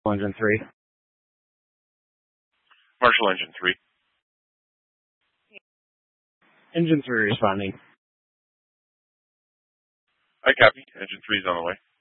Engine 3. Marshall Engine 3. Engine 3 responding. I copy. Engine 3 is on the way.